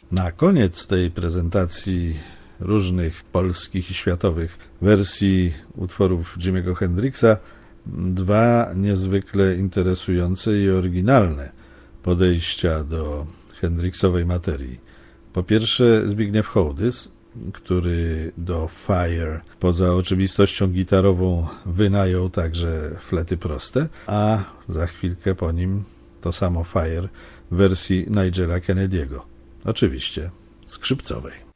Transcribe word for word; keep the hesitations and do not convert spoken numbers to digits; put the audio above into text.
Na koniec tej prezentacji różnych polskich i światowych wersji utworów Jimmy'ego Hendrixa dwa niezwykle interesujące i oryginalne podejścia do Hendrixowej materii. Po pierwsze Zbigniew Hołdys, który do Fire poza oczywistością gitarową wynajął także flety proste, a za chwilkę po nim to samo Fire w wersji Nigela Kennedy'ego, oczywiście skrzypcowej.